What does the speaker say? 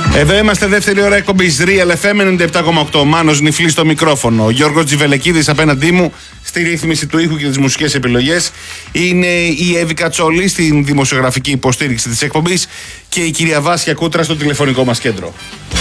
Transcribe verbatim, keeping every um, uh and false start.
Εδώ είμαστε, δεύτερη ώρα εκπομπής Real εφ εμ ενενήντα επτά κόμμα οκτώ. Μάνος Νιφλής στο μικρόφωνο. Ο Γιώργος Τζιβελεκίδης απέναντί μου στη ρύθμιση του ήχου και τις μουσικές επιλογές. Είναι η Εύη Κατσόλη στην δημοσιογραφική υποστήριξη της εκπομπής και η κυρία Βάσια Κούτρα στο τηλεφωνικό μας κέντρο.